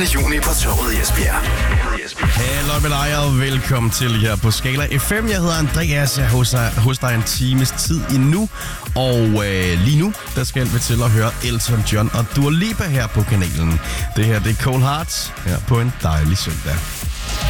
Juni på toget i Esbjerg. Hallo med dig og velkommen til her på Skala FM. Jeg hedder Andreas, jeg er hos dig en times tid endnu. Og lige nu, der skal vi til at høre Elton John og Dua Lipa her på kanalen. Det her, det er Cold Hearts her på en dejlig søndag.